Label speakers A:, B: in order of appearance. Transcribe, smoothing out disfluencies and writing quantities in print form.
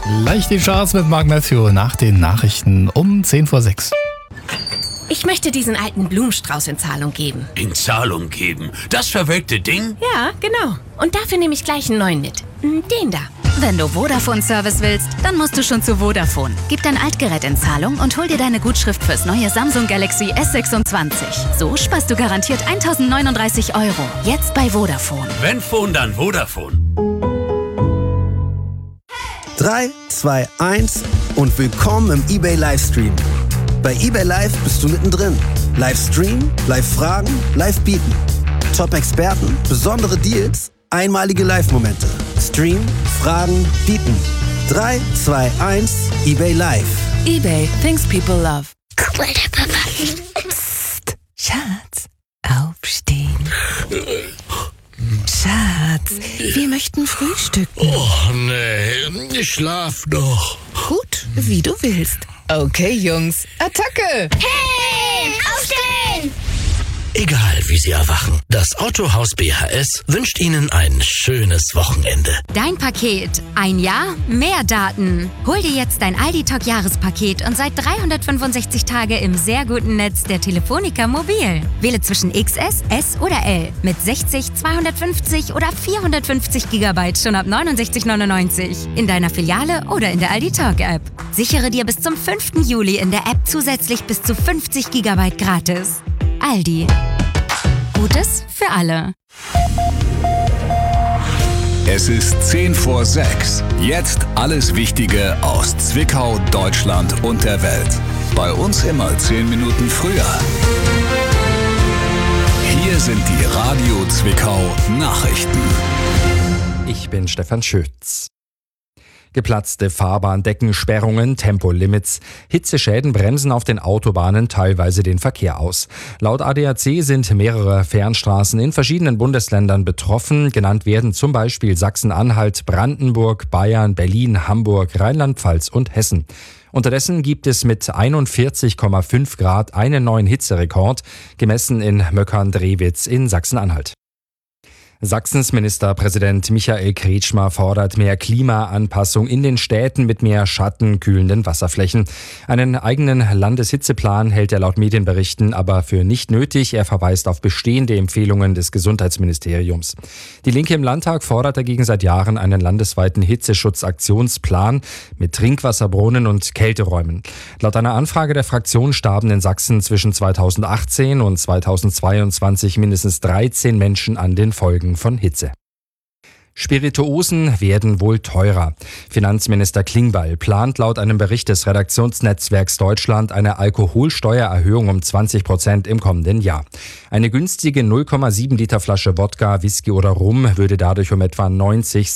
A: Leicht die Charts mit Mark Matthew nach den Nachrichten um 10:06.
B: Ich möchte diesen alten Blumenstrauß in Zahlung geben.
C: In Zahlung geben? Das verwelkte Ding?
B: Ja, genau. Und dafür nehme ich gleich einen neuen mit. Den da.
D: Wenn du Vodafone-Service willst, dann musst du schon zu Vodafone. Gib dein Altgerät in Zahlung und hol dir deine Gutschrift fürs neue Samsung Galaxy S26. So sparst du garantiert 1.039 €. Jetzt bei Vodafone.
C: Wenn Phone, dann Vodafone.
E: 3, 2, 1 und willkommen im eBay Livestream. Bei eBay Live bist du mittendrin. Live streamen, live fragen, live bieten. Top-Experten, besondere Deals, einmalige Live-Momente. Stream, fragen, bieten. 3, 2, 1, eBay Live.
F: eBay, things people love.
G: Guck mal, der Papa.
F: Psst, Schatz, aufstehen. Schatz, wir möchten frühstücken.
C: Oh, nee, ich schlaf noch.
F: Gut, wie du willst. Okay, Jungs, Attacke!
G: Hey, aufstehen!
C: Egal, wie Sie erwachen, das Autohaus BHS wünscht Ihnen ein schönes Wochenende.
D: Dein Paket. Ein Jahr, mehr Daten. Hol dir jetzt dein Aldi-Talk-Jahrespaket und sei 365 Tage im sehr guten Netz der Telefonica Mobil. Wähle zwischen XS, S oder L mit 60, 250 oder 450 GB schon ab 69,99 € in deiner Filiale oder in der Aldi-Talk-App. Sichere dir bis zum 5. Juli in der App zusätzlich bis zu 50 GB gratis. Aldi. Gutes für alle.
H: Es ist 5:10. Jetzt alles Wichtige aus Zwickau, Deutschland und der Welt. Bei uns immer 10 Minuten früher. Hier sind die Radio Zwickau Nachrichten.
I: Ich bin Stefan Schütz. Geplatzte Fahrbahndeckersperrungen, Tempolimits, Hitzeschäden bremsen auf den Autobahnen teilweise den Verkehr aus. Laut ADAC sind mehrere Fernstraßen in verschiedenen Bundesländern betroffen. Genannt werden zum Beispiel Sachsen-Anhalt, Brandenburg, Bayern, Berlin, Hamburg, Rheinland-Pfalz und Hessen. Unterdessen gibt es mit 41,5 Grad einen neuen Hitzerekord, gemessen in Möckern-Drewitz in Sachsen-Anhalt. Sachsens Ministerpräsident Michael Kretschmer fordert mehr Klimaanpassung in den Städten mit mehr schattenkühlenden Wasserflächen. Einen eigenen Landeshitzeplan hält er laut Medienberichten aber für nicht nötig. Er verweist auf bestehende Empfehlungen des Gesundheitsministeriums. Die Linke im Landtag fordert dagegen seit Jahren einen landesweiten Hitzeschutzaktionsplan mit Trinkwasserbrunnen und Kälteräumen. Laut einer Anfrage der Fraktion starben in Sachsen zwischen 2018 und 2022 mindestens 13 Menschen an den Folgen von Hitze. Spirituosen werden wohl teurer. Finanzminister Klingbeil plant laut einem Bericht des Redaktionsnetzwerks Deutschland eine Alkoholsteuererhöhung um 20% im kommenden Jahr. Eine günstige 0,7 Liter Flasche Wodka, Whisky oder Rum würde dadurch um etwa 90